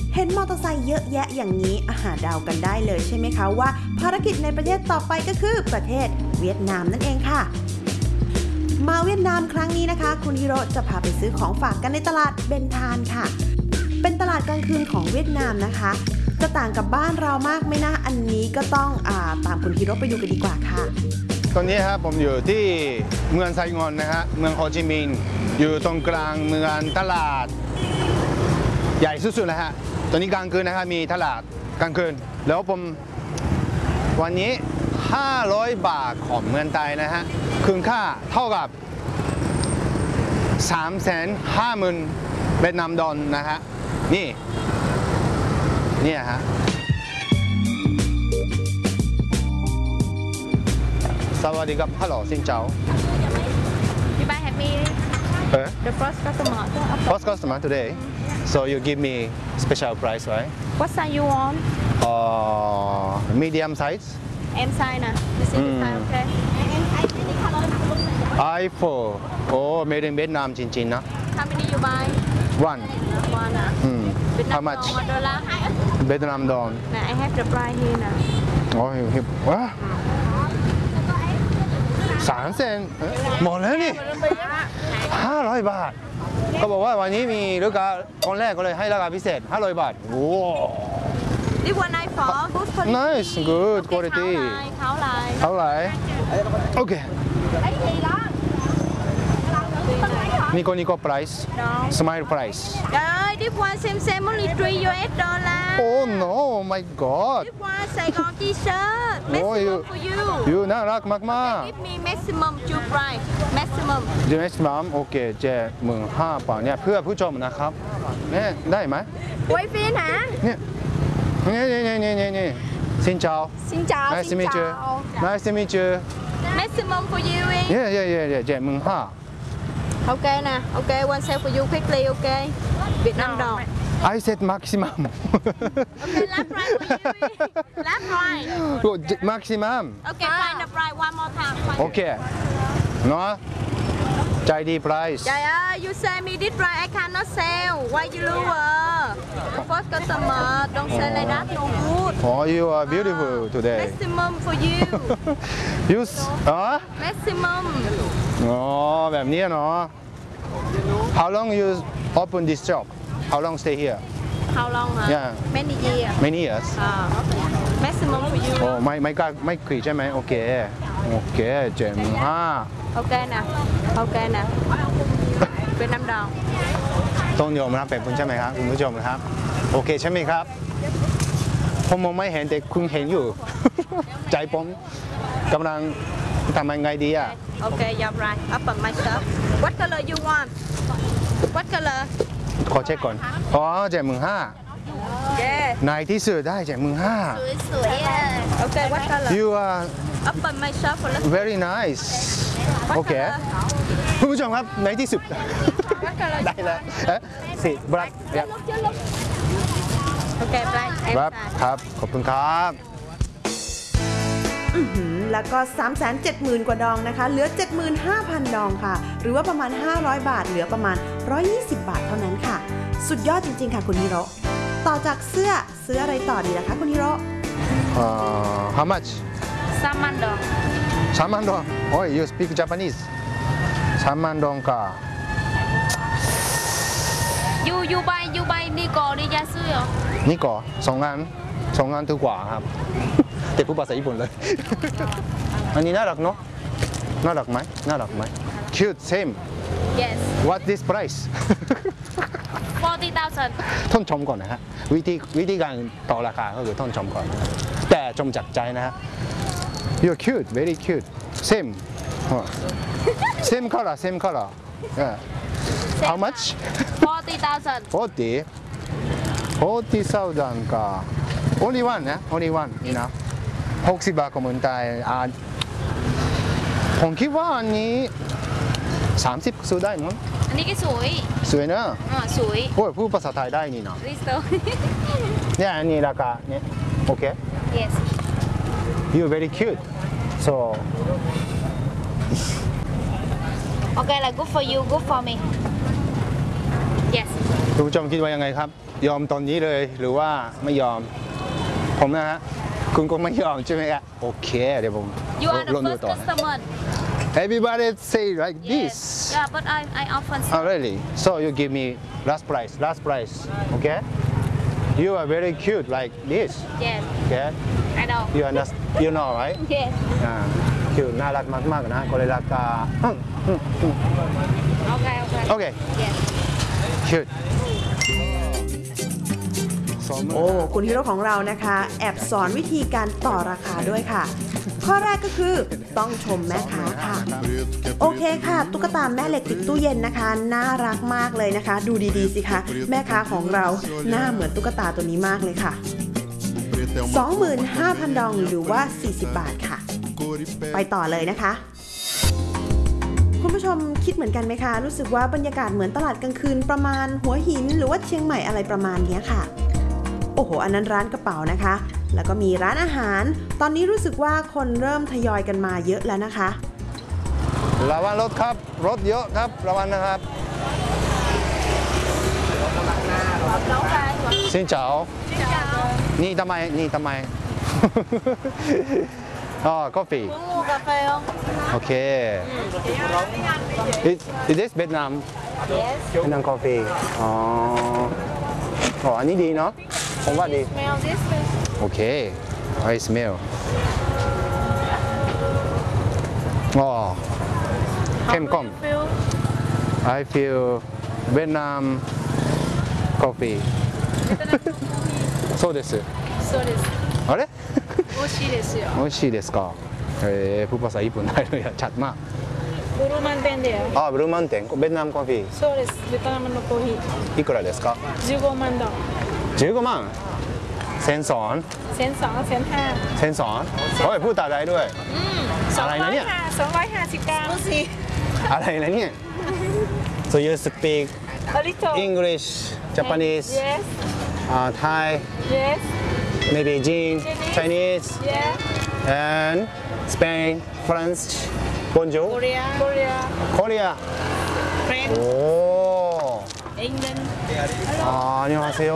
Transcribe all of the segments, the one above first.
เห็นมอเตอร์ไซค์เยอะแยะอย่างนี้เดากันได้เลยใช่ไหมคะว่าภารกิจในประเทศต่อไปก็คือประเทศเวียดนามนั่นเองค่ะมาเวียดนามครั้งนี้นะคะคุณฮิโร่จะพาไปซื้อของฝากกันในตลาดเบนทานค่ะเป็นตลาดกลางคืนของเวียดนามนะคะจะต่างกับบ้านเรามากไหมนะอันนี้ก็ต้องตามคุณฮิโร่ไปดูกันดีกว่าค่ะตอนนี้ครับผมอยู่ที่เมืองไซงอนนะฮะเมืองโฮจิมินห์อยู่ตรงกลางเมืองตลาดใหญ่สุดๆนะฮะตอนนี้กลางคืนนะครับมีตลาดกลางคืนแล้วผมวันนี้500 บาทของเมืองไทยนะฮะคืนค่าเท่ากับ350,000 เวียดนามดอลนะฮะนี่ฮะสวัสดีครับฮัลโหลซินเจ้า You buy happy the first customer First customer today so you give me special price right What size you want medium size M size นะ This is the size okay iPhone โอ้ made in Vietnam จริงๆนะ How many you buy One นะVietnam How much ดอลลาร์ Vietnam dong นะ I have the price here นะโอ้ยว้า300,000หมดแล้วนี่500 บาทก็บอกว่าวันนี้มีลูกค้าคนแรกก็เลยให้ราคาพิเศษ500 บาทโอ้ This one I for good quality Nice good quality เท่าไหร่โอเคนี่ก็ price smile price This one same only 3 US dollar Oh no my god This one Saigon T-shirt maximum for you you น่ารักมากๆ Give me maximum 2 price maximum เจมส์มัมโอเค75,000 บาทเนี่ยเพื่อผู้ชมนะครับเนี่ยได้ไหมไว้ฟินหาเนี่ยซินเจ้า Xin chào Nice to xin meet you chào Nice to meet you Maximum for you Yeah 75,000 Ok nè, ok, one sale for you quickly, ok. Việt Nam đồng. I said maximum Ok, last price for you. Last price. maximum Ok, find the price one more time. โอเคเนาะใจดี price Trời ơi, you say me this price, I cannot sell. Why you lower? First customer, don't say like that, no good. Oh you are beautiful today Maximum for you. You Maximum. อ๋อแบบนี้เนาะ How long you open this shop How long stay here How long hả? Yeah Many years. Many years Maximum for you. โอ้ไม่กรีดใช่ไหมโอเค75,000 Ok nè, ok nè. Việt Nam đồng. ต้องยอมรับแบบคุณใช่ไหมครับคุณผู้ชมครับโอเคใช่ไหมครับผมมองไม่เห็นแต่คุณเห็นอยู่ ใจผมกำลังทำยังไงดีอ่ะ Okay, you're right. Open my shop. What color you want? What color? ขอเช็คก่อนอ๋อ75,000 Yeah. ในที่สุดได้75,000 Okay, what color? You are Open my shop for let's very nice What โอเค color? คุณผู้ชมครับในที่สุด What color? ได้แล้วสิบลัก Okay, black. ครับขอบคุณครับแล้วก็ 370,000 กว่าดองนะคะเหลือ 75,000 ดองค่ะหรือว่าประมาณ500 บาทเหลือประมาณ120 บาทเท่านั้นค่ะสุดยอดจริงๆค่ะคุณฮิโร่ต่อจากเสื้ออะไรต่อดีล่ะคะคุณฮิโร่ How much Salmon dong. 3,000 ดองโอ้ย you speak Japanese 3,000 ดองค่ะ You buy đi cò đi ra xưa. นี่ก่อ2 งานถูกกว่าครับ แต่พูดภาษาญี่ปุ่นเลย อันนี้น่ารักเนาะน่ารักไหม cute same Yes. what this price 40,000. ต้องชมก่อนนะฮะวิธีการต่อราคาก็คือต้องชมก่อนแต่ชมจากใจนะฮะ you're cute very cute same same color yeah. how much 40,000. 40,000 か only one นะ only one นี่นะ60 บาทของเมืองไทยผมคิดว่าอันนี้30ซื้อได้มั้งอันนี้ก็สวยสวยนะสวยโอ้ยพูดภาษาไทยได้นี่นะลิสโตเนี่ยอันนี้ราคาเนี่ยโอเค Yes. you very cute so Okay, là good for you, good for me. Yes. คุณผู้ชมคิดว่ายังไงครับ ยอมตอนนี้เลยหรือว่าไม่ยอม ผมนะฮะ คุณก็ไม่ยอมใช่ไหมครับโอเค เดี๋ยวผม You are ลอง the ดู first ต่อ customer. Everybody say like this. Yeah, but I often Oh really? So you give me last price, okay? You are very cute like this, yes, okay? I know. You know, right? Yes. คิวน่ารักมากๆนะก็เลยรัก Okay. โอเค Yes. คิวโอ้คุณฮีโร่ของเรานะคะ แอบสอนวิธีการต่อราคาด้วยค่ะ ข้อแรกก็คือต้องชมแม่ค้าค่ะ โอเคค่ะ ตุ๊กตาแม่เหล็กติดตู้เย็นนะคะ น่ารักมากเลยนะคะ ดูดีๆสิคะแม่ค้าของเราหน้าเหมือนตุ๊กตาตัวนี้มากเลยค่ะ 25,000 ดองหรือว่า 40 บาทค่ะ ไปต่อเลยนะคะ คุณผู้ชมคิดเหมือนกันไหมคะ รู้สึกว่าบรรยากาศเหมือนตลาดกลางคืนประมาณหัวหินหรือว่าเชียงใหม่อะไรประมาณนี้ค่ะ โอ้โห อันนั้นร้านกระเป๋านะคะ แล้วก็มีร้านอาหาร ตอนนี้รู้สึกว่าคนเริ่มทยอยกันมาเยอะแล้วนะคะระวังรถครับ รถเยอะครับ ระวังนะครับสินเจ้านี่ทำไม อ๋อกาแฟ Uống cà phê không? โอเค Is this Vietnam Yes. Vietnam coffee อ๋ออันนี้ดีเนาะผมว่าดี Smell this. โอเค I smell อ๋อเข้มข้น Feel. I feel Vietnam coffee そうですそうです。 あれ美味しいですよ。 美味しいですかพูดภาษาญี่ปุ่นได้เลยอะชัดมากブルーマンテンだよ。 อ๋อบรูมันเต็งเวียดนามกาแฟそうです。ベトナムのコーヒいくらですかー。15万ドン。 15万เซนสอน 1002、1005。 เซนสอนโอ้ยพูดตาได้ด้วย อะไรนะเนี่ย 250กรัม。 อะไรนะเนี่ย So you speak A little. English Japanese Yes. Thai Yes. maybe Chinese Yeah. and Spain France Bonjour Korea. Korea. Korea French. โอ้ England. 안녕하세요.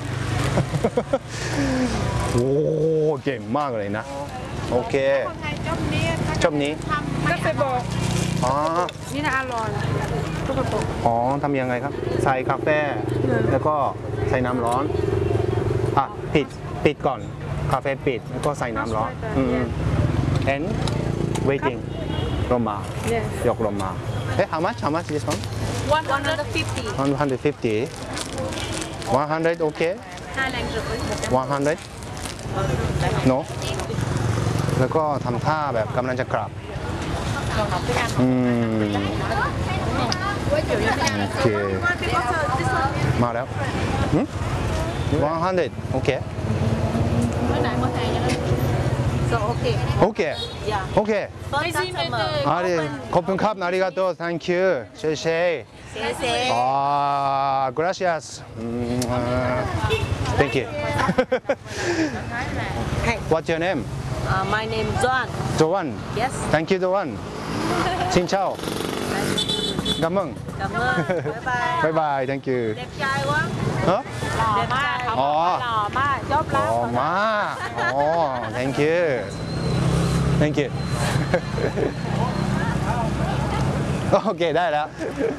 โอ้เก่งมากเลยนะ โอเคชอบนี้ก็ไปบอกอ๋อนี่นะอร่อยตุ๊กตาอ๋อทำยังไงครับ ใส่กาแฟ แล้วก็ใส่น้ำร้อน อ่ะ ปิดก่อน กาแฟปิด แล้วก็ใส่น้ำร้อน and waiting ลงมา Yes. ยกลงมา how much this one 150 150 100 okay 100 no แล้วก็ทำท่าแบบกำลังจะกลับโอเค มาแล้ว100 โอเค So okay. โอเค Yeah. โอเค First customer. ขอบคุณครับนาริกาโต thank you เช่gracias thank you what's your name My name is John. Doan Yes. thank you Doan xin chào cảm ơn Cảm ơn. Bye bye. bye bye thank you Đẹp trai quá. hả Đẹp trai. Lò má. Chốt oh ma oh thank you thank you โอเคได้แล้ว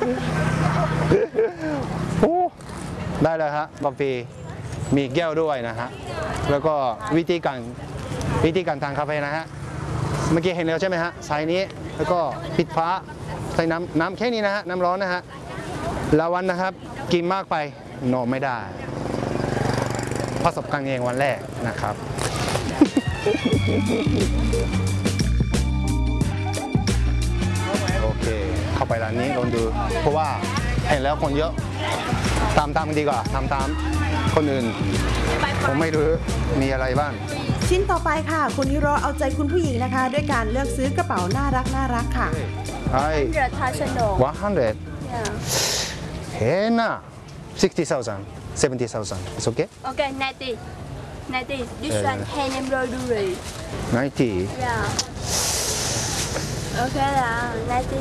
โอ้ได้แล้วฮะกาแฟมีแก้วด้วยนะฮะแล้วก็วิธีการทานกาแฟนะฮะเมื่อกี้เห็นแล้วใช่ไหมฮะใส่นี้แล้วก็ปิดฟ้าใส่น้ำแค่นี้นะฮะน้ำร้อนนะฮะละวันนะครับกินมากไปนอนไม่ได้ประสบการณ์เองวันแรกนะครับ โอเคเข้าไปร้านนี้ลองดูเพราะว่าเห็นแล้วคนเยอะตามดีกว่าตามคนอื่นผมไม่รู้มีอะไรบ้างชิ้นต่อไปค่ะ คุณฮิโร่เอาใจคุณผู้หญิงนะคะ ด้วยการเลือกซื้อกระเป๋าน่ารักค่ะไอ้ 100,000 dong. 100 Yeah. เห็นนะ60,000 70,000 it's okay Okay, 90. 90. This Yeah. one hand embroidery. 90 Yeah. Okay là 90.